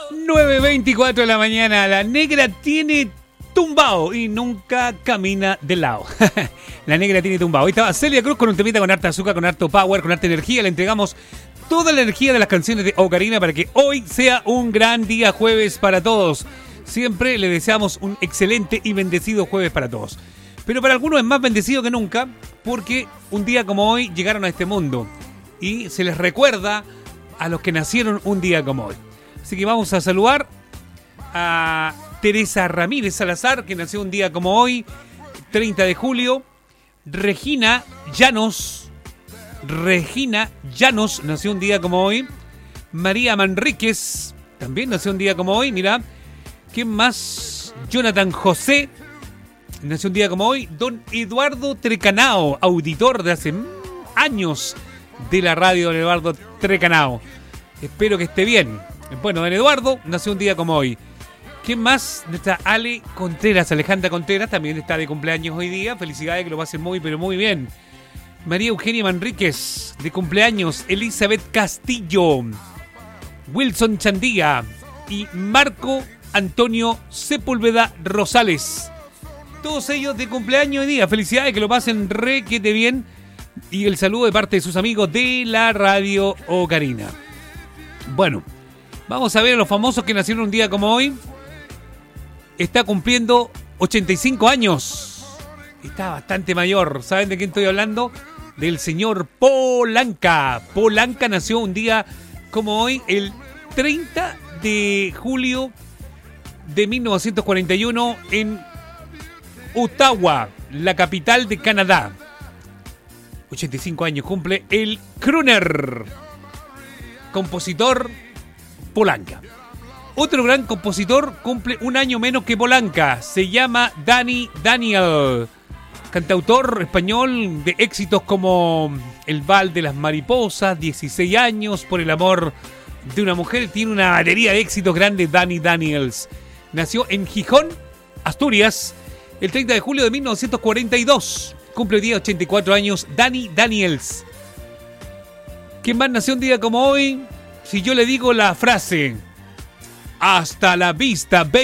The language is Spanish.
9:24 de la mañana. La negra tiene tumbao y nunca camina de lado. La negra tiene tumbao. Hoy estaba Celia Cruz con un temita con harta azúcar, con harto power, con harta energía. Le entregamos toda la energía de las canciones de Ocarina para que hoy sea un gran día jueves para todos. Siempre le deseamos un excelente y bendecido jueves para todos. Pero para algunos es más bendecido que nunca porque un día como hoy llegaron a este mundo y se les recuerda a los que nacieron un día como hoy. Así que vamos a saludar a Teresa Ramírez Salazar, que nació un día como hoy, 30 de julio. Regina Llanos nació un día como hoy. María Manríquez también nació un día como hoy. Mira, ¿quién más? Jonathan José nació un día como hoy. Don Eduardo Trecanao, auditor de hace años de la radio, don Eduardo Trecanao. Espero que esté bien. Bueno, don Eduardo nació un día como hoy. ¿Quién más? Nuestra Alejandra Contreras, también está de cumpleaños hoy día. Felicidades, que lo pasen muy, pero muy bien. María Eugenia Manríquez, de cumpleaños. Elizabeth Castillo, Wilson Chandía y Marco Antonio Sepúlveda Rosales. Todos ellos de cumpleaños hoy día. Felicidades, que lo pasen requete bien. Y el saludo de parte de sus amigos de la radio Ocarina. Bueno, vamos a ver a los famosos que nacieron un día como hoy. Está cumpliendo 85 años. Está bastante mayor. ¿Saben de quién estoy hablando? Del señor Polanca. Polanca nació un día como hoy, el 30 de julio de 1941 en Ottawa, la capital de Canadá. 85 años cumple el crooner, compositor Polanca. Otro gran compositor cumple un año menos que Polanca. Se llama Dani Daniel, cantautor español de éxitos como El Val de las Mariposas, 16 años, Por el amor de una mujer. Tiene una batería de éxitos grandes, Dani Daniels. Nació en Gijón, Asturias, el 30 de julio de 1942. Cumple día 84 años, Dani Daniels. ¿Quién más nació un día como hoy? Si yo le digo la frase, hasta la vista, baby.